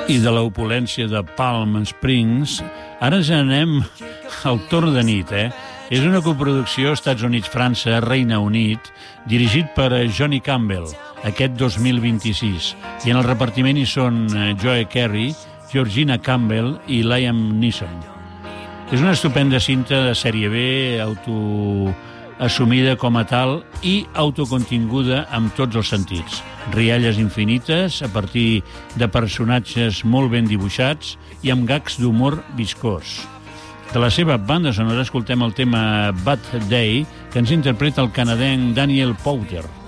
I de l'opulència de Palm Springs, ara ja anem al torn de nit, És una coproducció Estats Units-França, Regne Unit, dirigit per Johnny Campbell, aquest 2026. I en el repartiment hi són Joe Carey, Georgina Campbell i Liam Neeson. És una estupenda cinta de sèrie B, autoassumida com a tal i autocontinguda amb tots els sentits. Rialles infinites a partir de personatges molt ben dibuixats i amb gags d'humor viscós. De la seva banda sonora escoltem el tema Bad Day, que ens interpreta el canadenc Daniel Powter.